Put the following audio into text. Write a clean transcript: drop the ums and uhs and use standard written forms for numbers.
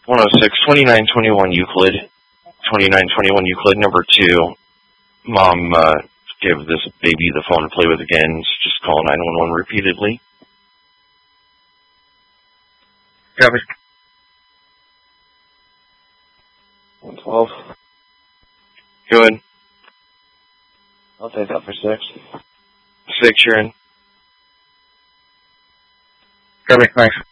106, 2921 Euclid. 2921 Euclid, number 2. Mom gave this baby the phone to play with again. Just call 911 repeatedly. Copy. 112. Good. I'll take that for 6. 6, you're in. Copy, thanks.